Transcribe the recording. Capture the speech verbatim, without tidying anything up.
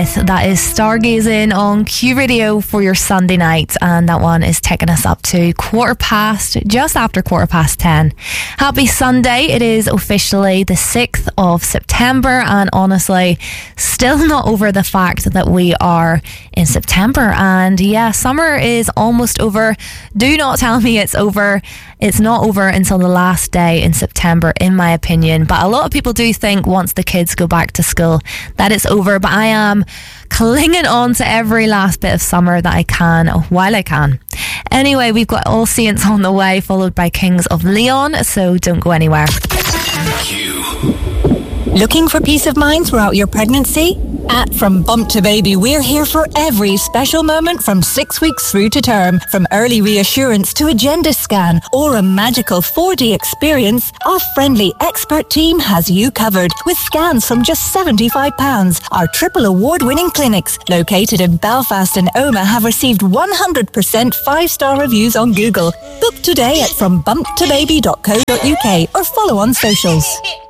That is Stargazing on Q Radio for your Sunday night, and that one is taking us up to quarter past, just after quarter past ten. Happy Sunday. It is officially the sixth of September, and honestly, still not over the fact that we are in September. And yeah, summer is almost over. Do not tell me it's over. It's not over until the last day in September, in my opinion. But a lot of people do think once the kids go back to school that it's over. But I am clinging on to every last bit of summer that I can while I can. Anyway, we've got All Saints on the way, followed by Kings of Leon, so don't go anywhere. Looking for peace of mind throughout your pregnancy? At From Bump to Baby, we're here for every special moment from six weeks through to term. From early reassurance to a gender scan or a magical four D experience, our friendly expert team has you covered with scans from just seventy-five pounds. Our triple award-winning clinics, located in Belfast and Omagh, have received one hundred percent five-star reviews on Google. Book today at from bump to baby dot co dot uk or follow on socials.